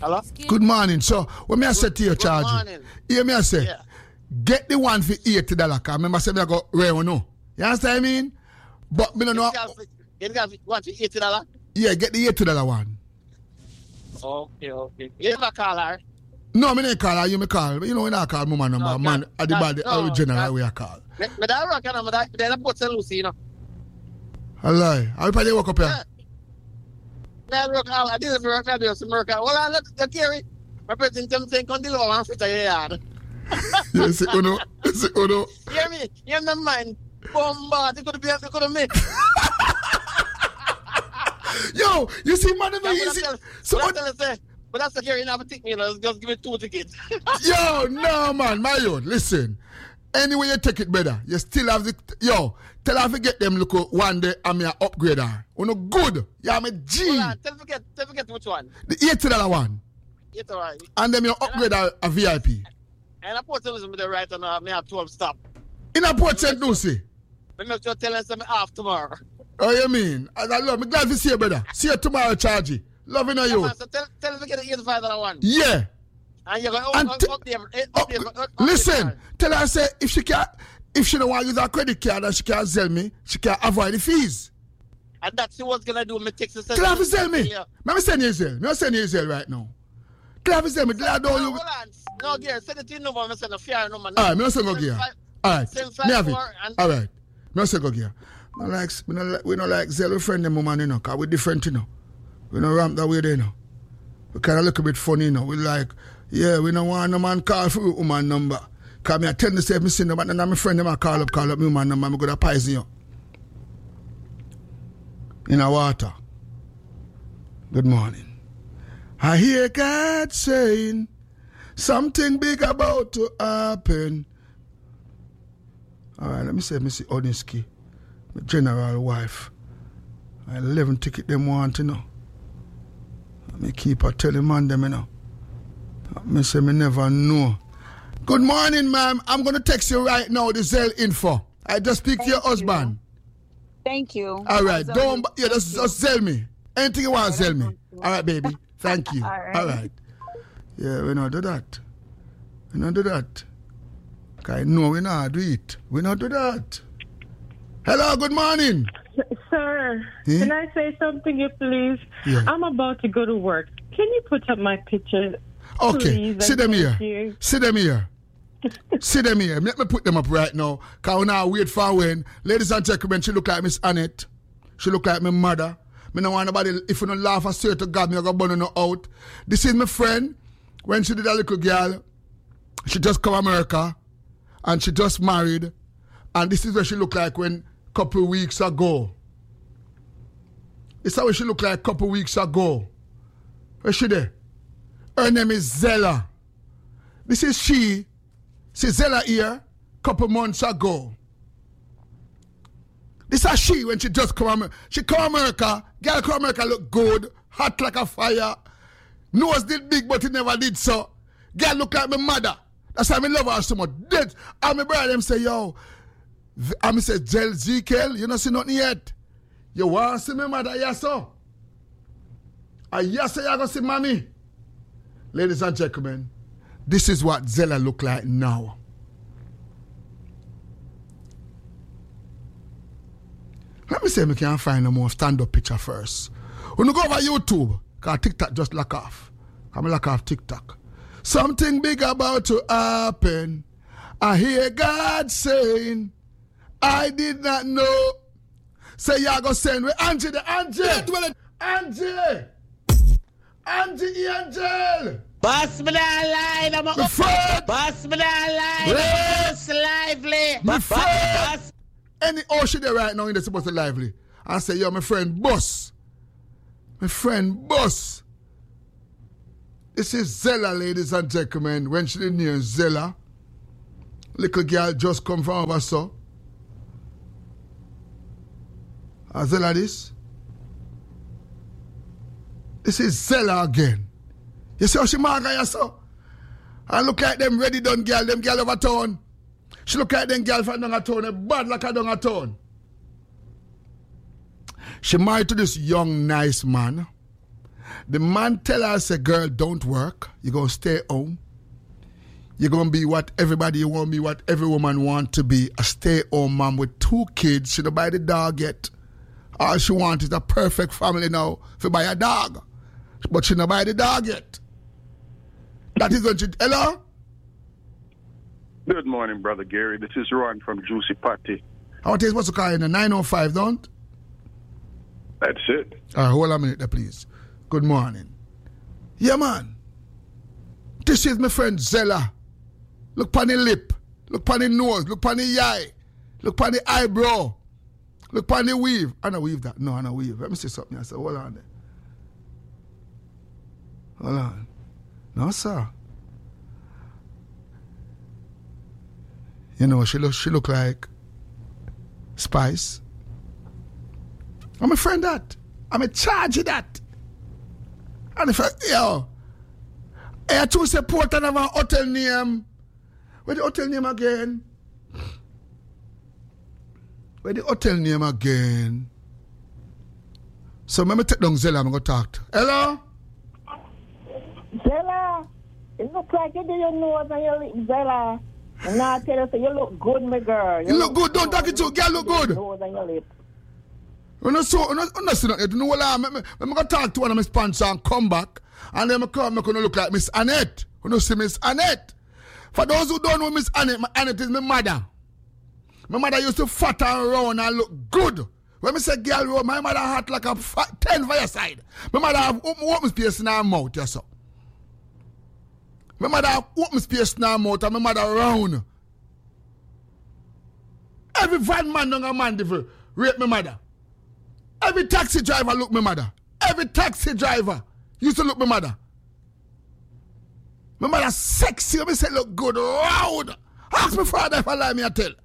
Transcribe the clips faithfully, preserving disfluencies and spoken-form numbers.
Hello? Good morning. So, what me I say to you, charge? Good morning. Hear me I say, Yeah. get the one for eighty dollars. Cause remember, I said I got rare or no. You understand what I mean? But me don't know. Get the one for eighty dollars? Yeah, get the eighty dollars one. Okay, okay. You never call her? No, me not call her. You me call. You know when I call my number, No, man. that- At the bad, that- the no, original that- way I call. Me, me da rock and I'm da, then I put Saint Lucie, you know. I lie. How you walk up here? Yeah. Then rock, I did rock, I did some work. Well, I let the carry. My president them saying, come deal one fit a yard. You see, Uno. You see, Uno. Hear me? Hear me, man. Bombard, it could be, it could be. Yo, you see, man, it's easy. So, But I say, but that's the carry, you never take me, you know, just give me two tickets. yo, no, man, my own. Listen. Anyway you take it better, you still have the yo. Tell her to get them look one day I'm your upgrader. Uno good. You am a G. Hold on, tell forget, tell forget which one. The eighty dollar one. It's all right. And then you upgrade a, a V I P. And I put them with the right and uh, me have twelve stop. In a Port Saint Lucie. Me make sure tell us I'm off tomorrow. Oh, you mean? I, I love me. Glad to see you, brother. See you tomorrow, Chargy. Loving you. Yeah, man, so tell, tell them to get the eighty-five dollar one. Yeah. And you're going, oh, And up, t- up there, up Oh, there, up, up listen, there. tell her say if she can, if she don't want to use her credit card and she can't sell me, she can avoid the fees. And that's what going to do. Me text the Tell her to sell me. Yeah. Let me send you sell. Me send you sell right now. Tell her to sell me. Tell her No, don't you. hold on. No, dear, send it to your number. I'm send a fair number. All right, me send go gear. All right, Send me five have it. more and- All right, me send go gear. No like, we no like, we no like Zell. We friend them woman, you know, cause we different, you know. We no ramp that way, there, you know. We kind of look a bit funny, you know. We like, yeah, we don't want no man call for woman number. Cause me I tell myself, me see no, but then my friend them I call up, call up me woman number. I'm gonna poison you in a water. Good morning. I hear God saying something big about to happen. All right, let me say, Missy Odinsky, my general wife. I eleven ticket them want to know. Me keep her telling man them, you know. Me say me never know. Good morning, ma'am. I'm going to text you right now the Zell info. I just speak to your Thank you. husband. Thank you. All right, Zell don't, me. yeah, just, just Zell me. Anything you want, Zell me. All right, baby. Thank you. All right. All right. Yeah, we don't do that. We don't do that. Cause no, we not do it. We not do that. Hello, good morning. Sir, Hmm? can I say something, you please? Yeah. I'm about to go to work. Can you put up my picture? Okay, please, sit and them here. thank you. Sit them here. Sit them here. Let me put them up right now. Because we now wait for when. Ladies and gentlemen, she look like Miss Annette. She look like my mother. Me no want nobody, if you don't laugh, I swear to God, me I go burn her out. This is my friend. When she did a little girl, she just come America. And she just married. And this is what she look like when couple weeks ago. This is how she look like couple weeks ago. Where she there? Her name is Zella. This is she. See Zella here, couple months ago. This is she when she just come America. She come America. Girl come America look good, hot like a fire. Nose did big, but it never did so. Girl look like my mother. That's why I love her so much. Dead. And my brother them say, yo, I say, Zell Zekiel, you don't see nothing yet. You want to see my mother, yes, so? And yes, you're going to see mommy. Ladies and gentlemen, this is what Zella look like now. Let me see if we can find a more stand-up picture first. When you go over YouTube, because TikTok just lock off. I'm lock off TikTok. Something big about to happen. I hear God saying, I did not know. Say y'all go send with Angie the Angie. Angie. Angie Angel. Boss me that line, I'm My up. friend. Boss me that line, Yeah. boss lively. My Boss- friend. boss- Any ocean there right now in the supposed to lively. I say, yo, my friend Boss. My friend Boss. This is Zella, ladies and gentlemen. When she didn't hear Zella, little girl just come from over so. Ah, Zella this? This is Zella again. You see how she marga you so? And look like them ready done girl, them girl over town. She look like them girl from down a town, a bad like a down a town. She married to this young, nice man. The man tell her, say, girl, don't work. You're going to stay home. You're going to be what everybody you want to be, what every woman want to be. A stay-home mom with two kids. She don't buy the dog yet. All she wants is a perfect family now to buy a dog. But she don't buy the dog yet. That is what she... Hello? Good morning, Brother Gary. This is Ron from Juicy Patty. I want to supposed to call you in the nine oh five, don't? That's it. All right, hold on a minute there, please. Good morning. Yeah, man. This is my friend Zella. Look on the lip. Look on the nose. Look on the eye. Look on the eyebrow. Look on the weave. I don't weave that. No, I don't weave. Let me see something. I said, hold on there. Hold on. No, sir. You know, she look, she look like Spice. I'm a friend that. I'm a charge of that. And if I, yo, I choose support and have a hotel name. Where the hotel name again? Where the hotel name again? So let me take down Zella, I'm going to talk to. Hello? Zella, it looks like you do your nose and your lips, Zella. And now I tell you, so you look good, my girl. You, you look, look good, don't talk it to, girl look good. Nose and your lips. You know, so, you know, you know, so, you know what I'm going to talk to one of my sponsors and come back, and then I'm going to look like Miss Annette. You know, see Miss Annette. For those who don't know Miss Annette, my Annette is my mother. My mother used to fat and round and look good. When I say girl, my mother had like a fat, ten for your side. My mother have open space in her mouth, yes, sir. My mother have open space in her mouth and my mother round. Every van man don't a man devil rape my mother. Every taxi driver look my mother. Every taxi driver used to look my mother. My mother sexy. Let me say look good, round. Ask my father if I lie me I tell.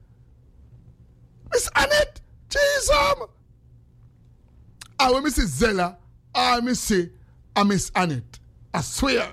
Miss Annette, Jesus. I when me see Zella, I me see I Miss Annette. I swear.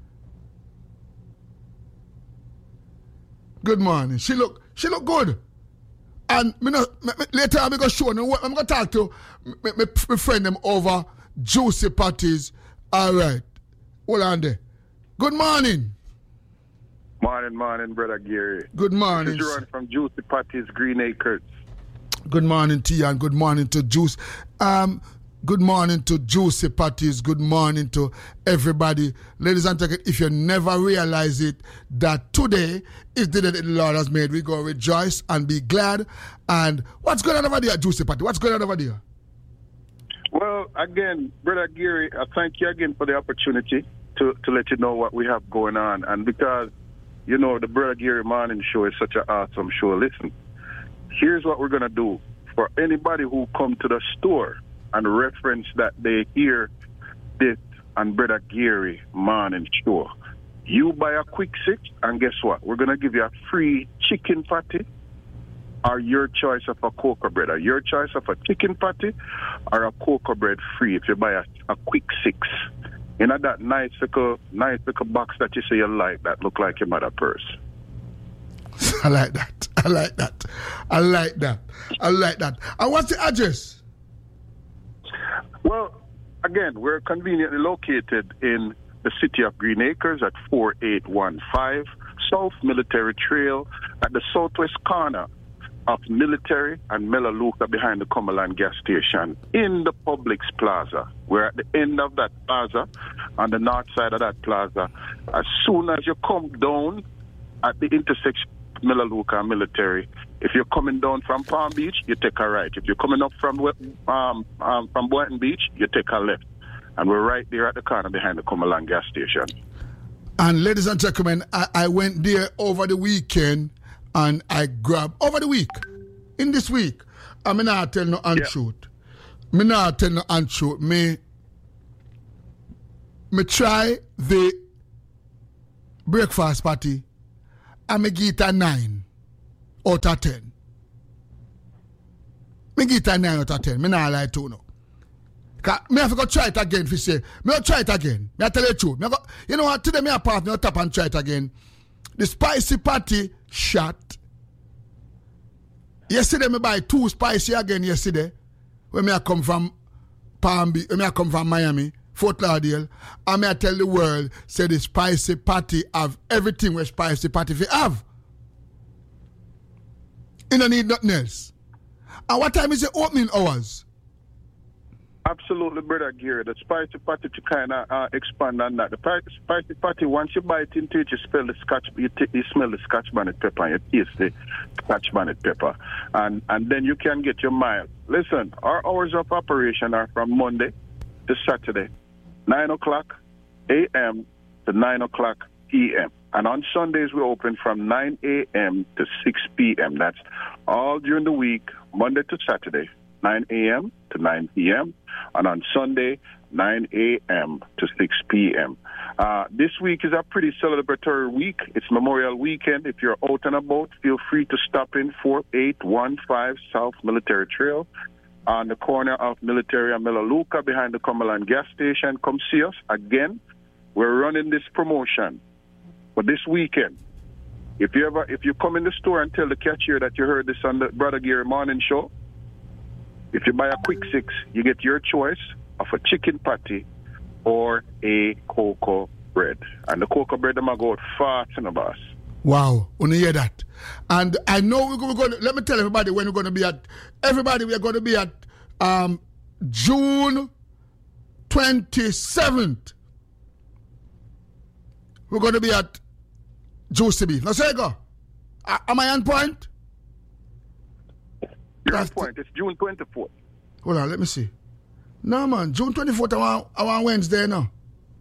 Good morning. She look, she look good. And me know, me, me, later I'm going to show you. I'm going to talk to my, my, my friend them over Juicy Patties. All right. Hold on there. Good morning. Morning, morning, Brother Gary. Good morning. This is Ron from Juicy Patties, Green Acres. Good morning to you and good morning to Juice. Um, good morning to Juicy Patties. Good morning to everybody. Ladies and gentlemen, if you never realize it, that today is the day that the Lord has made. We go rejoice and be glad. And what's going on over there, Juicy Patty? What's going on over there? Well, again, Brother Gary, I thank you again for the opportunity to, to let you know what we have going on. And because, you know, the Brother Gary Morning Show is such an awesome show. Listen, here's what we're going to do. For anybody who come to the store and reference that they hear this on Brother Gary Morning Show, you buy a quick six, and guess what? We're going to give you a free chicken patty or your choice of a cocoa bread, or your choice of a chicken patty or a cocoa bread free if you buy a, a quick six. You know that nice little, nice little box that you say you like that look like your mother purse. I like that. I like that. I like that. I like that. And what's the address? Well, again, we're conveniently located in the city of Green Acres at four eight one five South Military Trail at the southwest corner of Military and Melaleuca behind the Cumberland gas station in the Publix Plaza. We're at the end of that plaza, on the north side of that plaza. As soon as you come down at the intersection of Melaleuca and Military, if you're coming down from Palm Beach, you take a right. If you're coming up from um, um, from Boynton Beach, you take a left. And we're right there at the corner behind the Cumberland gas station. And ladies and gentlemen, I, I went there over the weekend and I grabbed, over the week, in this week, I mean, I tell no untruth. Me not tell no untruth. Me, me try the breakfast party and me give it a nine out of ten. Me give it a nine out of ten. Me not lie to you. Cause me have to go try it again if you say. Me have to try it again. Me have to tell you the truth. Me go, you know what? Today me have to tap and try it again. The spicy patty shot. Yesterday me buy two spicy again yesterday. When me I come from Palm Beach, when me I come from Miami Fort Lauderdale, and may I tell the world, say the Spicy Patty have everything where Spicy Patty fi have. You don't need nothing else. And what time is the opening hours? Absolutely, Brother Gary. The Spicy Patty to kind of uh, expand on that. The Spicy Patty, once you bite into it, you smell the scotch, you, t- you smell the scotch bonnet pepper, and you taste the scotch bonnet pepper, and and then you can get your mild. Listen, our hours of operation are from Monday to Saturday, nine o'clock a m to nine o'clock p m And on Sundays, we open from nine a m to six p m That's all during the week, Monday to Saturday, nine a m to nine p m And on Sunday, nine a m to six p m Uh, this week is a pretty celebratory week. It's Memorial Weekend. If you're out and about, feel free to stop in four eight one five South Military Trail on the corner of Military and Melaleuca behind the Cumberland gas station. Come see us. Again, we're running this promotion for this weekend. If you ever, if you come in the store and tell the cashier that you heard this on the Brother Gary Morning Show, if you buy a quick six, you get your choice of a chicken patty or a cocoa bread. And the cocoa bread, them are go out fast in the boss. Wow, when you hear that. And I know we're going, we're going to, let me tell everybody when we're going to be at, everybody, we're going to be at um, June twenty-seventh. We're going to be at Juicy Beef. Now, say go. Uh, am I on point? You're on point. It's June twenty-fourth. Hold on, let me see. No, man, June twenty-fourth, I want, I want Wednesday now.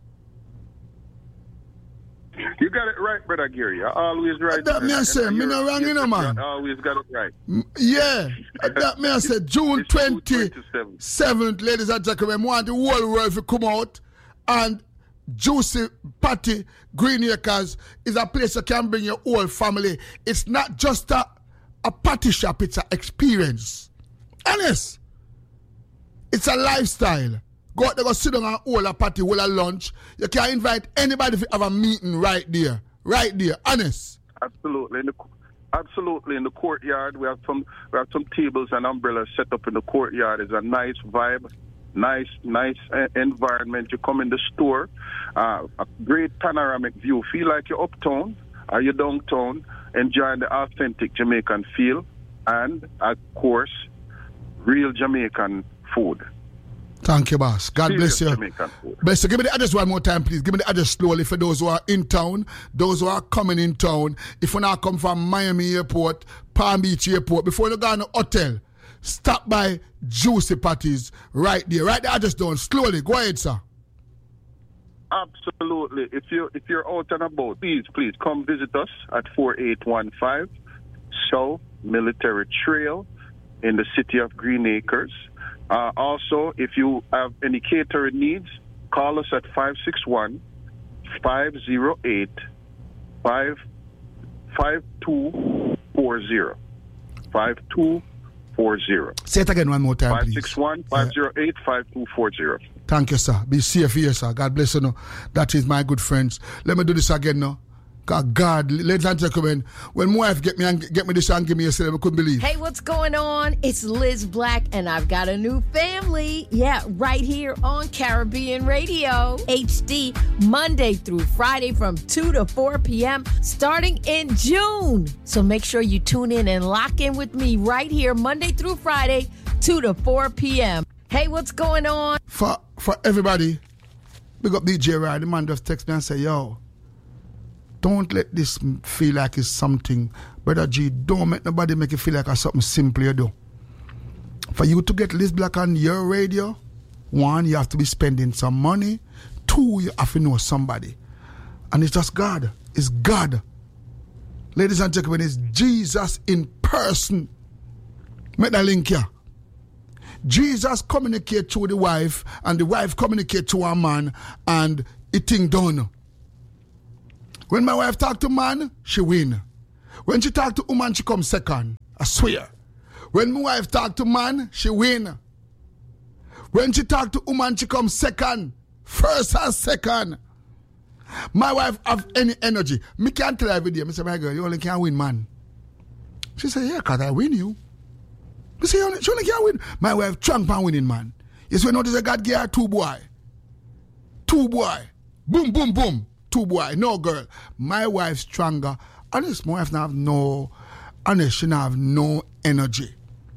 You got it right, Brother Gary. I always right. That me I say, me no wrong, you know, man. I always got it right. Yeah, that me I say, June twenty-seventh, ladies and gentlemen, want the whole world to come out, and Juicy Patty Green Acres is a place you can bring your whole family. It's not just a, a party shop, it's an experience. Honest. It's a lifestyle. Go out there, go sit down and hold a party, hold a lunch. You can invite anybody to have a meeting right there. Right there. Honest. Absolutely. In the, absolutely. In the courtyard, we have some we have some tables and umbrellas set up in the courtyard. It's a nice vibe. Nice, nice uh, environment. You come in the store, uh, a great panoramic view. Feel like you're uptown or you're downtown, enjoying the authentic Jamaican feel, and of course, real Jamaican food. Thank you, boss. God Serious bless you. Jamaican food. Bless you. Give me the address one more time, please. Give me the address slowly for those who are in town, those who are coming in town. If you not come from Miami Airport, Palm Beach Airport, before you go to the hotel, stop by Juicy Patties right there. Write the address down slowly. Go ahead, sir. Absolutely. If you if you're out and about, please, please come visit us at four eight one five South Military Trail in the city of Green Acres. Uh, also, if you have any catering needs, call us at five six one, five zero eight, five two four zero. five two four zero. Say it again one more time, please. five six one, five zero eight, five two four zero. Thank you, sir. Be safe here, sir. God bless you. No. That is my good friends. Let me do this again now. God, God, ladies and gentlemen, when my wife get me and get me this and give me a say, I couldn't believe. Hey, what's going on? It's Liz Black, and I've got a new family. Yeah, right here on Caribbean Radio, H D, Monday through Friday from two to four p.m. starting in June. So make sure you tune in and lock in with me right here, Monday through Friday, two to four p.m. Hey, what's going on? For for everybody, big up D J Ryan. The man just text me and say, yo, don't let this feel like it's something. Brother G, don't make nobody make it feel like it's something simple you do. For you to get Liz Black on your radio, one, you have to be spending some money. Two, you have to know somebody. And it's just God. It's God. Ladies and gentlemen, it's Jesus in person. Make that link here. Jesus communicate to the wife, and the wife communicate to her man, and it thing done. When my wife talk to man, she win. When she talk to woman, she come second. I swear. When my wife talk to man, she win. When she talk to woman, she come second. First and second. My wife have any energy. Me can't tell her every day. I say, my girl, you only can win, man. She say, yeah, because I win you. I say, she only can win. My wife trunk pan winning, man. You see, notice I got gear two boy. Two boy. Boom, boom, boom. Two boy. No girl. My wife stronger. Honest, my wife not have no, honest, she not have no energy.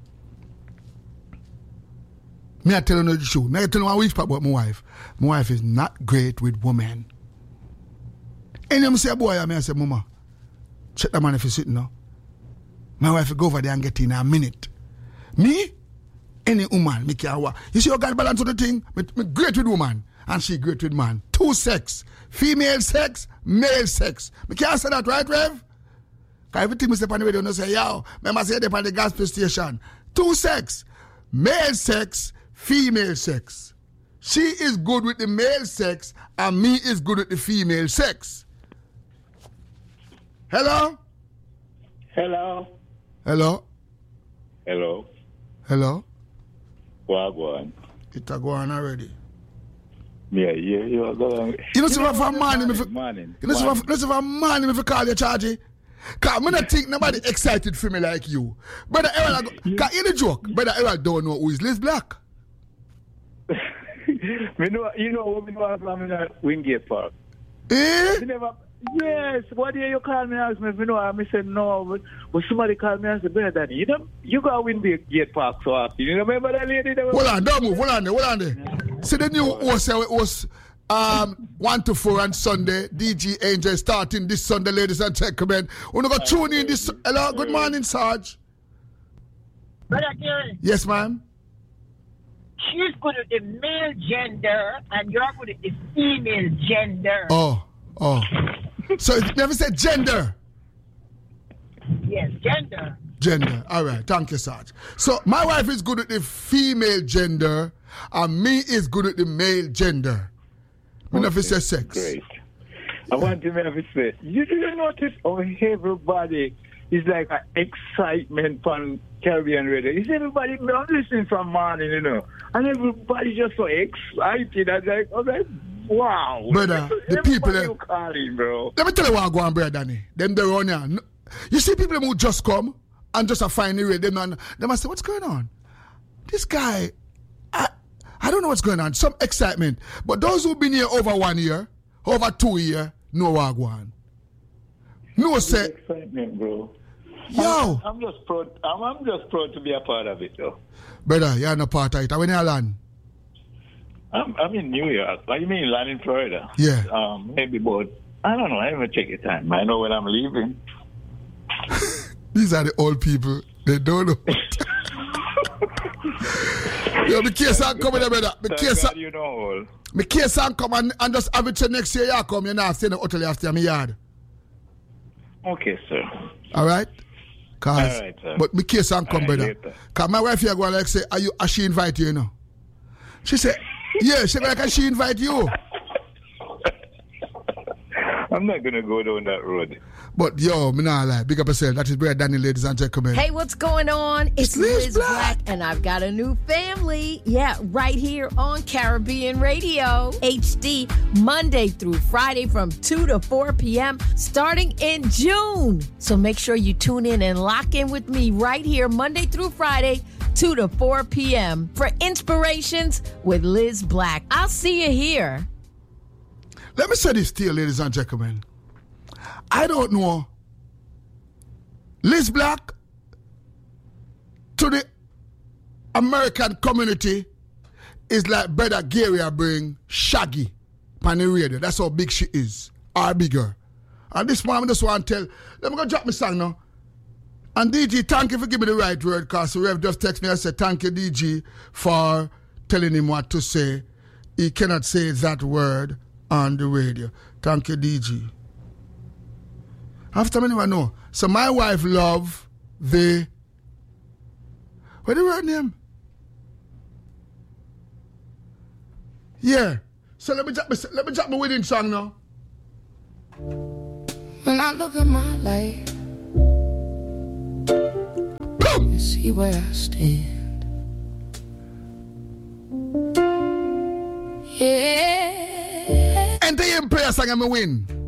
Me I tell you the truth. Me I tell you one week about my wife. My wife is not great with women. And them say, boy, I mean, I say, mama, check the man if he's sitting now. My wife will go over there and get in a minute. Me, any woman, me can walk. You see how God balance on the thing? Me, me great with woman, and she great with man. Two sex. Female sex, male sex. Me can't say that, right, Rev? Because everything we say on the radio, you say, yo, remember say that on the gas station. Two sex. Male sex, female sex. She is good with the male sex, and me is good with the female sex. Hello? Hello. Hello? Hello. Hello? What going? It's a go on already. Yeah, yeah, you're going. You know, see if I'm man, morning, if morning. you know, see if I'm man, if you call you charge. Because I don't think nobody excited for me like you. Brother Errol, because in the joke, Brother Errol don't know who is Liz Black. me know, you know what we know from in Wingate Park. Eh? You never, yes, what do you call me and ask me if you know? I said no, but, but somebody called me and said, Brother Danny, you know, you got Wingate Park so often. You remember that lady? That hold on, don't move, hold on there, hold on there. See the new host was um, one to four on Sunday, D J Angel starting this Sunday, ladies and gentlemen. We're going to tune in this. Hello, good morning, Sarge. Brother Gary. Yes, ma'am. She's good at the male gender and you're good at the female gender. Oh, oh. So it never said gender. Yes, gender. Gender. All right. Thank you, Sarge. So my wife is good at the female gender and me is good at the male gender. I mean, if it says sex. Great. I want to have to say, you didn't notice how everybody is like an excitement from Caribbean radio. Is everybody, I'm listening from morning, you know, and everybody just so excited. I was like, oh, like, wow. Brother, the people that you calling, bro. Let me tell you what I go on, brother Danny. Them they run here. You see people who just come and just a find the radio. Them, they must say, what's going on? This guy, I, I don't know what's going on. Some excitement. But those who've been here over one year, over two years, know what I go on. No, say. Excitement, bro. Yo. I'm, I'm just proud. I'm, I'm just proud to be a part of it, though. Brother, you're not part of it. When you land? I'm, I'm in New York. What do you mean, land in Florida? Yeah. Um, maybe about, I don't know. I haven't checked the time. I know when I'm leaving. These are the old people. They don't know. Yo, me case I'm coming there, brother. Me case I'm, you know all. Me case I'm come and, and just have it till next year. You come, you know, stay in the hotel, you stay in my yard. Okay, sir. All right? Cause, all right, sir. But me case I'm come, right, brother. Because my wife here go like say, are you, she invite you, you know? She said, yeah, she go like, she invite you. I'm not going to go down that road. But yo, me not lie. Big up yourself. That is Brother Danny, ladies and gentlemen. Hey, what's going on? It's, It's Liz Liz Black. Black, and I've got a new family. Yeah, right here on Caribbean Radio. H D, Monday through Friday from two to four p.m. starting in June. So make sure you tune in and lock in with me right here Monday through Friday, two to four p.m. for Inspirations with Liz Black. I'll see you here. Let me say this to you, ladies and gentlemen. I don't know. Liz Black to the American community is like Brother Gary bring Shaggy on the radio. That's how big she is. Or bigger. And this one, I just want to tell. Let me go drop my song now. And D G, thank you for giving me the right word, because the Rev just text me and said, thank you, D G, for telling him what to say. He cannot say that word on the radio. Thank you, D G. After me, I know. So my wife love the, what the word name? Yeah. So let me drop my, let me drop my wedding song now. When I look at my life, Boom! you see where I stand. Yeah. Enter in prayer song and me win.